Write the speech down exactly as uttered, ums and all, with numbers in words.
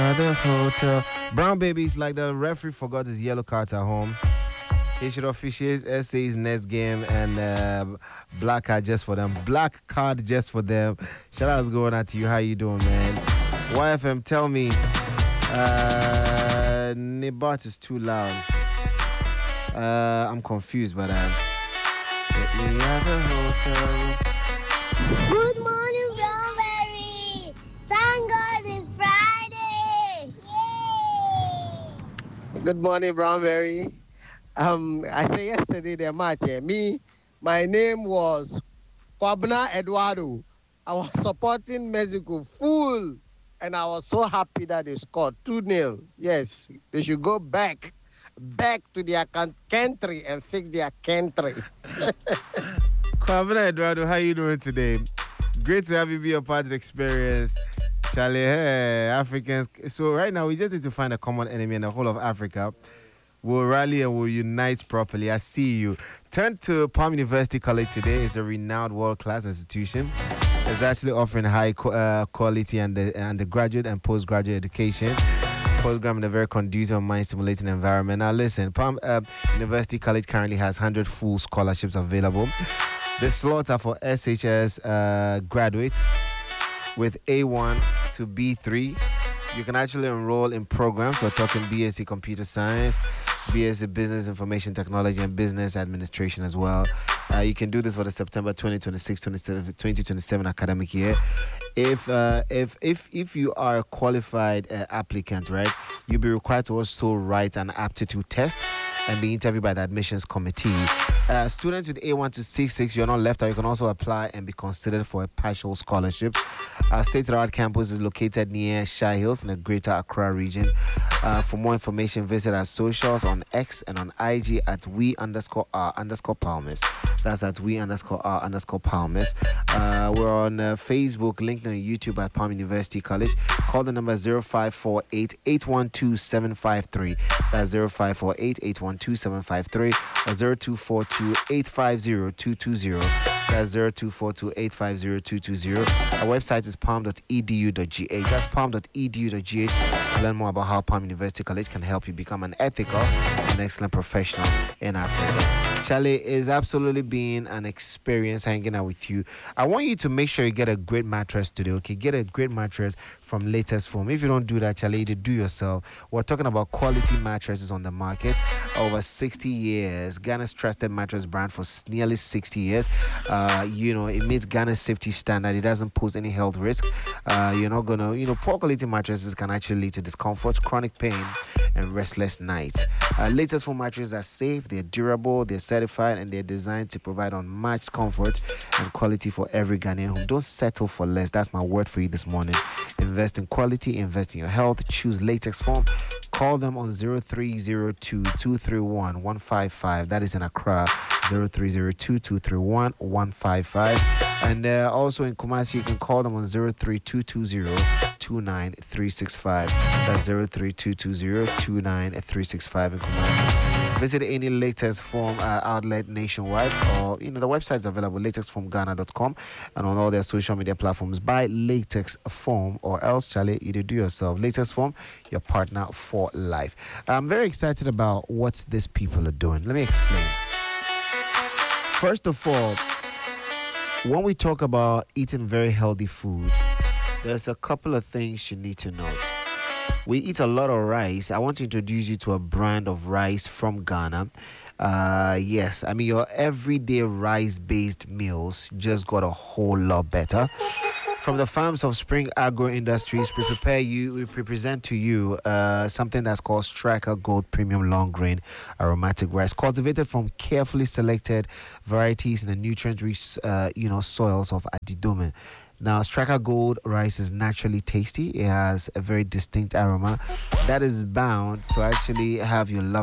other hotel. Brown babies like the referee forgot his yellow cards at home. He should officiate S A's next game and uh, black card just for them. Black card just for them. Shout out going out to you. How you doing, man? Y F M, tell me. Uh, Nibat is too loud. Uh, I'm confused, but um, let me have a hotel. Good morning, Brownberry. Thank God it's Friday. Yay! Good morning, Brownberry. Um, I said yesterday the match. Eh, me, my name was Kwabna Eduardo. I was supporting Mexico full, and I was so happy that they scored two nil. Yes, they should go back, back to their country and fix their country. Kwabena Eduardo, how you doing today? Great to have you be a part of the experience. Charlie, hey, Africans. So right now we just need to find a common enemy in the whole of Africa. We'll rally and we'll unite properly. I see you. Turn to Palm University College today. It's a renowned world-class institution. It's actually offering high uh, quality and uh, undergraduate and postgraduate education. Program in a very conducive and mind-stimulating environment. Now listen, Palm uh, University College currently has one hundred full scholarships available. The slots are for S H S uh, graduates with A one to B three. You can actually enroll in programs. We're talking B S c Computer Science, B S c Business Information Technology and Business Administration as well. Uh, you can do this for the September twenty twenty-six twenty twenty-seven academic year. If uh, if if if you are a qualified uh, applicant, right, you'll be required to also write an aptitude test and be interviewed by the admissions committee. Uh, students with A one to C six, you're not left out. You can also apply and be considered for a partial scholarship. Our state-of-the-art campus is located near Shire Hills in the Greater Accra region. Uh, for more information, visit our socials on X and on I G at we underscore r underscore palmas. That's at we underscore r underscore palmas. Uh, we're on uh, Facebook, LinkedIn, and YouTube at Palm University College. Call the number zero five four eight, eight one two, seven five three. That's zero five four eight, eight one two, seven five three or zero two four two, eight five zero, two two zero. That's zero two four two, eight five zero, two two zero. Our website is palm dot e d u dot g h. That's palm dot e d u dot g h to learn more about how Palm University College can help you become an ethical and excellent professional in Africa. Charlie, is absolutely been an experience hanging out with you. I want you to make sure you get a great mattress today, okay? Get a great mattress from Latest Foam. If you don't do that, Charlie, you do yourself. We're talking about quality mattresses on the market. Over sixty years. Ghana's trusted mattress brand for nearly sixty years. Uh, you know, it meets Ghana's safety standard. It doesn't pose any health risk. Uh, you're not gonna, you know, poor quality mattresses can actually lead to discomfort, chronic pain, and restless nights. Uh, Latest Foam mattresses are safe, they're durable, they're certified, and they're designed to provide unmatched comfort and quality for every Ghanaian home. Don't settle for less. That's my word for you this morning. Invest in quality, invest in your health. Choose Latex Foam. Call them on zero three zero two, two three one, one five five. That is in Accra. zero three zero two, two three one, one five five. And uh, also in Kumasi, you can call them on zero three two two zero, two nine three six five. That's zero three two two zero, two nine three six five in Kumasi. Visit any Latest Foam uh, outlet nationwide, or you know the website is available, latex foam ghana dot com, and on all their social media platforms. Buy Latex Foam, or else, Charlie, you do yourself. Latex Foam, your partner for life. I'm very excited about what these people are doing. Let me explain. First of all, when we talk about eating very healthy food, there's a couple of things you need to know. We eat a lot of rice. I want to introduce you to a brand of rice from Ghana. Uh, yes, I mean, your everyday rice-based meals just got a whole lot better. From the farms of Spring Agro Industries, we prepare you, we present to you uh, something that's called Striker Gold Premium Long Grain Aromatic Rice, cultivated from carefully selected varieties in the nutrient-rich, uh, you know, soils of Adidome. Now, Striker Gold rice is naturally tasty. It has a very distinct aroma that is bound to actually have your love